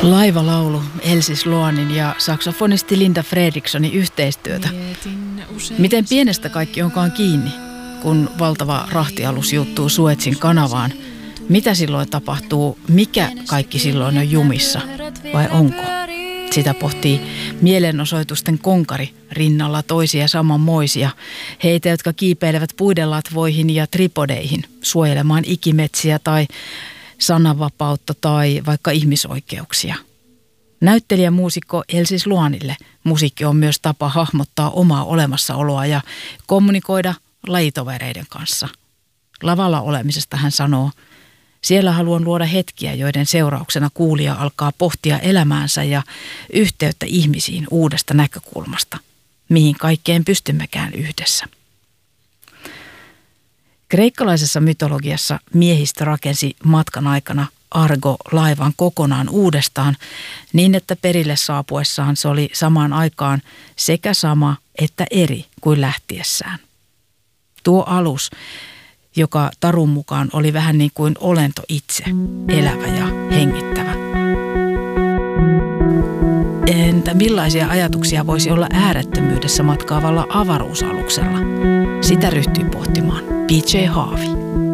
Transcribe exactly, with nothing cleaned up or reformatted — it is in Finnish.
Laivalaulu Elsie Sloanin ja saksofonisti Linda Fredrikssonin yhteistyötä. Miten pienestä kaikki onkaan kiinni, kun valtava rahtialus juuttuu Suezin kanavaan? Mitä silloin tapahtuu? Mikä kaikki silloin on jumissa? Vai onko? Sitä pohtii mielenosoitusten konkari rinnalla toisia samanmoisia. Heitä, jotka kiipeilevät puidenlatvoihin ja tripodeihin suojelemaan ikimetsiä tai sananvapautta tai vaikka ihmisoikeuksia. Näyttelijämuusikko Elsie Sloanille musiikki on myös tapa hahmottaa omaa olemassaoloa ja kommunikoida lajitovereiden kanssa. Lavalla olemisesta hän sanoo: siellä haluan luoda hetkiä, joiden seurauksena kuulija alkaa pohtia elämäänsä ja yhteyttä ihmisiin uudesta näkökulmasta, mihin kaikkeen pystymmekään yhdessä. Kreikkalaisessa mytologiassa miehistö rakensi matkan aikana Argo-laivan kokonaan uudestaan niin, että perille saapuessaan se oli samaan aikaan sekä sama että eri kuin lähtiessään. Tuo alus, joka tarun mukaan oli vähän niin kuin olento itse, elävä ja hengittävä. Entä millaisia ajatuksia voisi olla äärettömyydessä matkaavalla avaruusaluksella? Sitä ryhtyi pohtimaan P J Harvey.